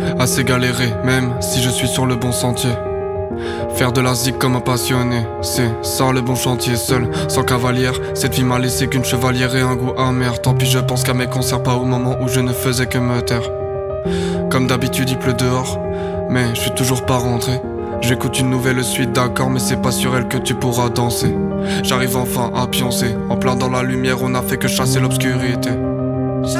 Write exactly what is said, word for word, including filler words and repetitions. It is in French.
Assez galéré, même si je suis sur le bon sentier. Faire de la zik comme un passionné, c'est ça le bon chantier. Seul, sans cavalière, cette vie m'a laissé qu'une chevalière et un goût amer. Tant pis, je pense qu'à mes concerts, pas au moment où je ne faisais que me taire. Comme d'habitude il pleut dehors, mais je suis toujours pas rentré. J'écoute une nouvelle suite d'accords, mais c'est pas sur elle que tu pourras danser. J'arrive enfin à pioncer, en plein dans la lumière, on a fait que chasser l'obscurité.